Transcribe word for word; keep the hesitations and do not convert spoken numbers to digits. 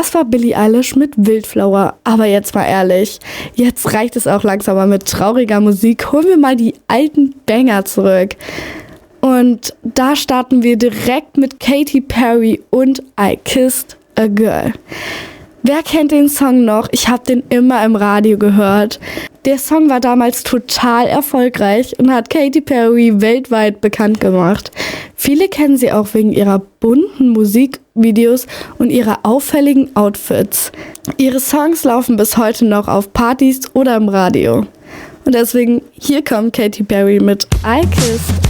Das war Billie Eilish mit Wildflower. Aber jetzt mal ehrlich, jetzt reicht es auch langsam mal mit trauriger Musik. Holen wir mal die alten Banger zurück. Und da starten wir direkt mit Katy Perry und I Kissed a Girl. Wer kennt den Song noch? Ich habe den immer im Radio gehört. Der Song war damals total erfolgreich und hat Katy Perry weltweit bekannt gemacht. Viele kennen sie auch wegen ihrer bunten Musikvideos und ihrer auffälligen Outfits. Ihre Songs laufen bis heute noch auf Partys oder im Radio. Und deswegen, hier kommt Katy Perry mit I Kissed